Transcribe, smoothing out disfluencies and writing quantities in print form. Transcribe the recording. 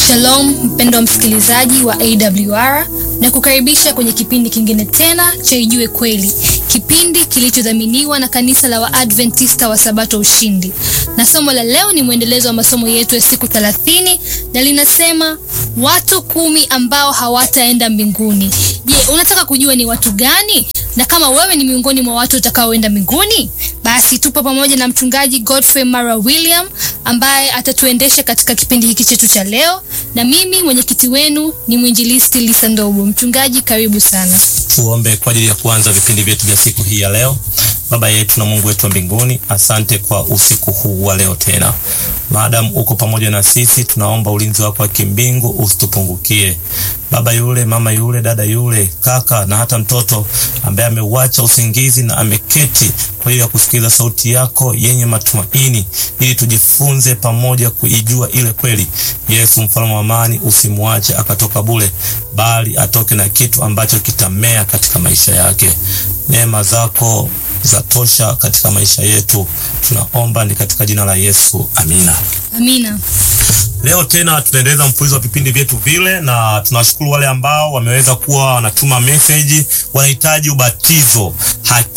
Shalom mpendwa msikilizaji wa AWR, na kukaribisha kwenye kipindi kingine tena cha Ijue Kweli, kipindi kilichodhaminiwa na kanisa la Waadventista wa Sabato Ushindi. Na somo la leo ni mwendelezo wa masomo yetu ya siku 30 na linasema watu 10 ambao hawataenda mbinguni. Je, unataka kujua ni watu gani? Na kama wewe ni miongoni mwa watu utakaoenda mbinguni, basi tupo pamoja na mchungaji Godfrey Mara William ambaye atatuendesha katika kipindi hiki chetu cha leo, na mimi mwenyekiti wenu ni mwinjilisti Lisa Ndobo. Mchungaji, karibu sana. Tuombe kwa ajili ya kuanza vipindi vyetu vya siku hii ya leo. Baba yetu na Mungu wetu wa mbinguni, asante kwa usiku huu wa leo tena. Maadamu uko pamoja na sisi, tunaomba ulinzi wako wa kimbingu usitupungukie. Baba yule, mama yule, dada yule, kaka na hata mtoto ambaye ameuacha usingizi na ameketi kwa hiyo ya kusikiliza sauti yako yenye matumaini, ili tujifunze pamoja kuijua ile kweli. Yesu mfalme wa amani, usimwache akatoka bure, bali atoke na kitu ambacho kitamea katika maisha yake. Neema zako zatosha katika maisha yetu, tunaomba ni katika jina la Yesu, amina. Amina. Leo tena tunaendeleza mfululizo wa vipindi vyetu vile, na tunashukuru wale ambao wameweza kuwa wanatuma message, wanahitaji ubatizo.